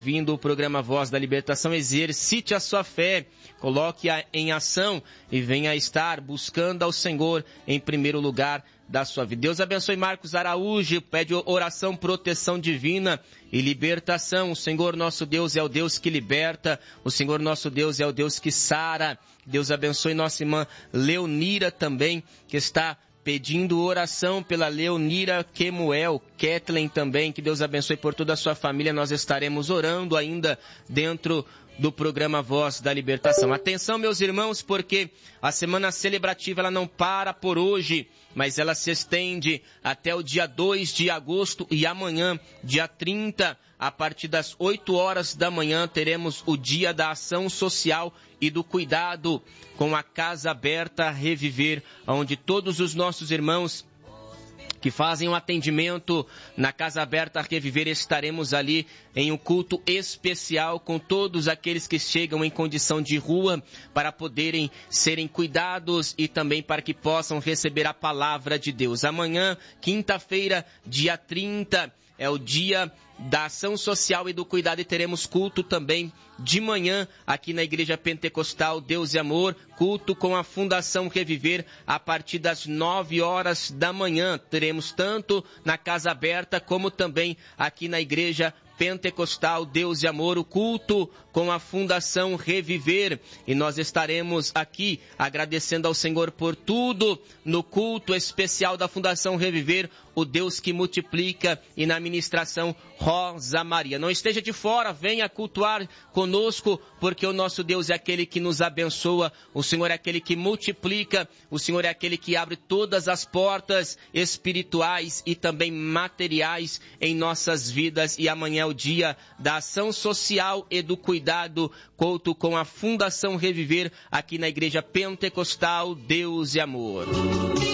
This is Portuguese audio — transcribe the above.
Vindo o programa Voz da Libertação, exercite a sua fé, coloque-a em ação e venha estar buscando ao Senhor em primeiro lugar da sua vida. Deus abençoe Marcos Araújo, pede oração, proteção divina e libertação. O Senhor nosso Deus é o Deus que liberta, o Senhor nosso Deus é o Deus que sara. Deus abençoe nossa irmã Leonira também, que está pedindo oração pela Leonira Kemuel, Kathleen também, que Deus abençoe por toda a sua família. Nós estaremos orando ainda dentro do programa Voz da Libertação. Atenção, meus irmãos, porque a semana celebrativa ela não para por hoje, mas ela se estende até o dia 2 de agosto e amanhã, dia 30, a partir das 8 horas da manhã, teremos o Dia da Ação Social e do Cuidado com a Casa Aberta Reviver, onde todos os nossos irmãos que fazem um atendimento na Casa Aberta Reviver, estaremos ali em um culto especial com todos aqueles que chegam em condição de rua para poderem serem cuidados e também para que possam receber a palavra de Deus. Amanhã, quinta-feira, dia 30, é o dia da ação social e do cuidado e teremos culto também de manhã aqui na Igreja Pentecostal Deus e Amor, culto com a Fundação Reviver a partir das 9 horas da manhã. Teremos tanto na Casa Aberta como também aqui na Igreja Pentecostal Deus e Amor, o culto com a Fundação Reviver. E nós estaremos aqui agradecendo ao Senhor por tudo no culto especial da Fundação Reviver, o Deus que multiplica, e na ministração Rosa Maria. Não esteja de fora, venha cultuar conosco, porque o nosso Deus é aquele que nos abençoa, o Senhor é aquele que multiplica, o Senhor é aquele que abre todas as portas espirituais e também materiais em nossas vidas. E amanhã é o dia da ação social e do cuidado, culto com a Fundação Reviver aqui na Igreja Pentecostal Deus e Amor.